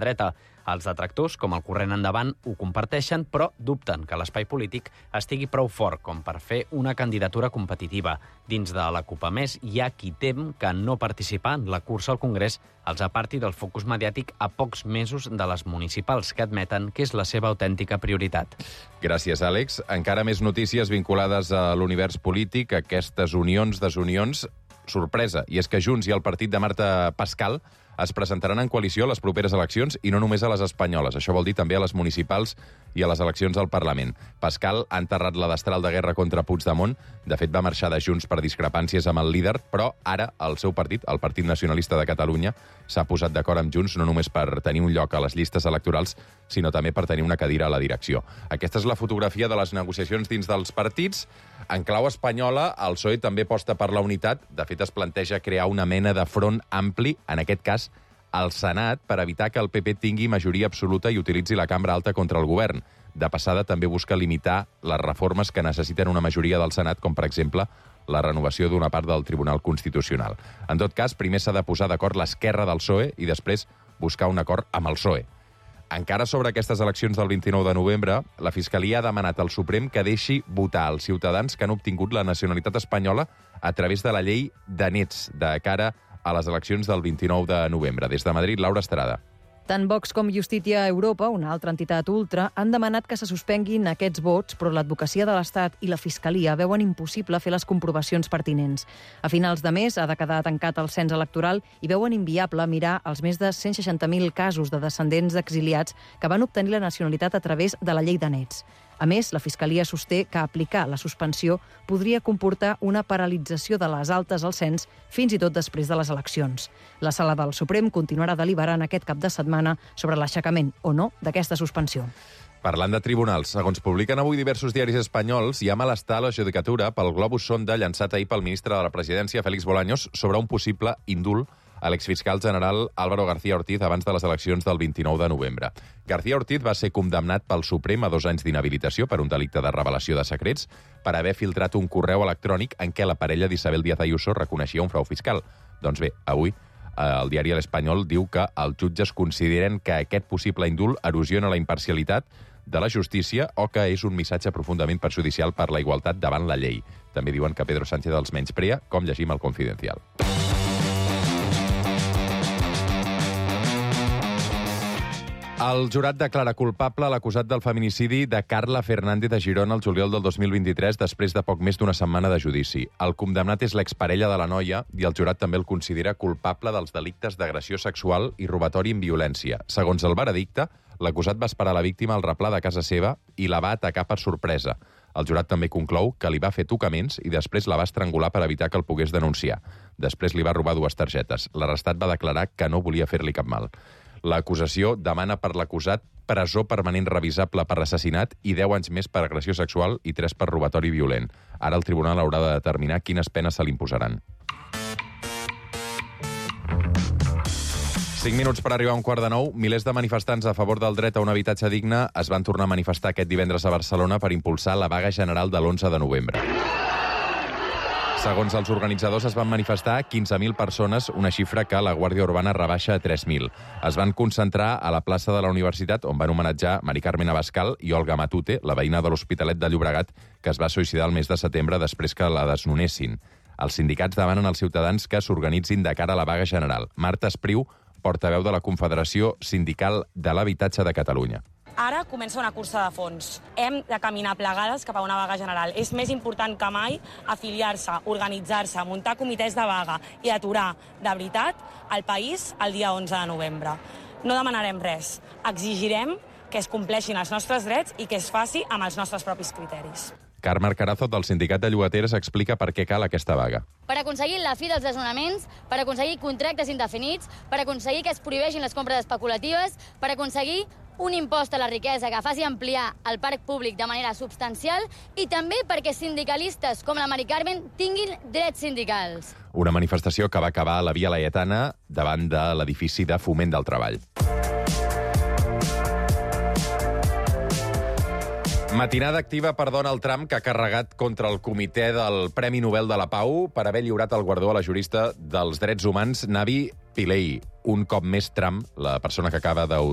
dreta. Els detractors, com el Corrent Endavant, ho comparteixen, però dubten que l'espai polític estigui prou fort com per fer una candidatura competitiva. Dins de la CUP, a més, hi ha qui tem que no participar en la cursa al Congrés els aparti del focus mediàtic a pocs mesos de les municipals, que admeten que és la seva autèntica prioritat. Gràcies, Àlex. Encara més notícies vinculades a l'univers polític, aquestes unions, desunions. Sorpresa, i és que Junts i el partit de Marta Pascal es presentaran en coalició a les properes eleccions i no només a les espanyoles. Això vol dir també a les municipals i a les eleccions al Parlament. Pascal ha enterrat la destral de guerra contra Puigdemont. De fet, va marxar de Junts per discrepàncies amb el líder, però ara el seu partit, el Partit Nacionalista de Catalunya, s'ha posat d'acord amb Junts no només per tenir un lloc a les llistes electorals, sinó també per tenir una cadira a la direcció. Aquesta és la fotografia de les negociacions dins dels partits. En clau espanyola, el PSOE també aposta per la unitat. De fet, es planteja crear una mena de front ampli, en aquest cas, al Senat, per evitar que el PP tingui majoria absoluta i utilitzi la cambra alta contra el govern. De passada, també busca limitar les reformes que necessiten una majoria del Senat, com, per exemple, la renovació d'una part del Tribunal Constitucional. En tot cas, primer s'ha de posar d'acord l'esquerra del PSOE i després buscar un acord amb el PSOE. Encara sobre aquestes eleccions del 29 de novembre, la Fiscalia ha demanat al Suprem que deixi votar els ciutadans que han obtingut la nacionalitat espanyola a través de la llei de nets de cara a les eleccions del 29 de novembre. Des de Madrid, Laura Estrada. Tant Vox com Justícia Europa, una altra entitat ultra, han demanat que se suspenguin aquests vots, però l'advocacia de l'Estat i la Fiscalia veuen impossible fer les comprovacions pertinents. A finals de mes ha de quedar tancat el cens electoral i veuen inviable mirar els més de 160.000 casos de descendents d'exiliats que van obtenir la nacionalitat a través de la llei de nets. A més, la Fiscalia sosté que aplicar la suspensió podria comportar una paralització de les altes al cens fins i tot després de les eleccions. La Sala del Suprem continuarà deliberant aquest cap de setmana sobre l'aixecament o no d'aquesta suspensió. Parlant de tribunals, segons publiquen avui diversos diaris espanyols, hi ha malestar a la judicatura pel globus sonda llançat ahir pel ministre de la Presidència, Félix Bolaños, sobre un possible indult a l'exfiscal general Álvaro García Ortiz abans de les eleccions del 29 de novembre. García Ortiz va ser condemnat pel Suprem a 2 anys d'inhabilitació per un delicte de revelació de secrets per haver filtrat un correu electrònic en què la parella d'Isabel Díaz Ayuso reconeixia un frau fiscal. Doncs bé, avui el diari L'Espanyol diu que els jutges consideren que aquest possible indult erosiona la imparcialitat de la justícia o que és un missatge profundament perjudicial per la igualtat davant la llei. També diuen que Pedro Sánchez els menysprea, com llegim al Confidencial. El jurat declara culpable l'acusat del feminicidi de Carla Fernández de Girona el juliol del 2023 després de poc més d'una setmana de judici. El condemnat és l'exparella de la noia i el jurat també el considera culpable dels delictes d'agressió sexual i robatori amb violència. Segons el veredicte, l'acusat va esperar la víctima al replà de casa seva i la va atacar per sorpresa. El jurat també conclou que li va fer tocaments i després la va estrangular per evitar que el pogués denunciar. Després li va robar 2 targetes. L'arrestat va declarar que no volia fer-li cap mal. L'acusació demana per l'acusat presó permanent revisable per assassinat i 10 anys més per agressió sexual i 3 per robatori violent. Ara el tribunal haurà de determinar quines penes se li imposaran. 5 minuts per arribar a 8:45. Milers de manifestants a favor del dret a un habitatge digne es van tornar a manifestar aquest divendres a Barcelona per impulsar la vaga general de l'11 de novembre. Segons els organitzadors, es van manifestar 15.000 persones, una xifra que la Guàrdia Urbana rebaixa a 3.000. Es van concentrar a la plaça de la Universitat, on van homenatjar Mari Carmen Abascal i Olga Matute, la veïna de l'Hospitalet de Llobregat, que es va suïcidar el mes de setembre després que la desnonessin. Els sindicats demanen als ciutadans que s'organitzin de cara a la vaga general. Marta Espriu, portaveu de la Confederació Sindical de l'Habitatge de Catalunya. Ara comença una cursa de fons. Hem de caminar plegades cap a una vaga general. És més important que mai afiliar-se, organitzar-se, muntar comitès de vaga i aturar, de veritat, el país el dia 11 de novembre. No demanarem res. Exigirem que es compleixin els nostres drets i que es faci amb els nostres propis criteris. Carme Carazo, del Sindicat de Llogateres, explica per què cal aquesta vaga. Per aconseguir la fi dels desnonaments, per aconseguir contractes indefinits, per aconseguir que es prohibeixin les compres especulatives, per aconseguir un impost a la riquesa que faci ampliar el parc públic de manera substancial i també perquè sindicalistes com la Mari Carmen tinguin drets sindicals. Una manifestació que va acabar a la Via Laietana davant de l'edifici de Foment del Treball. Matinada activa per Donald Trump, que ha carregat contra el comitè del Premi Nobel de la Pau per haver lliurat el guardó a la jurista dels drets humans Navi Pillay. Un cop més, Trump, la persona que acaba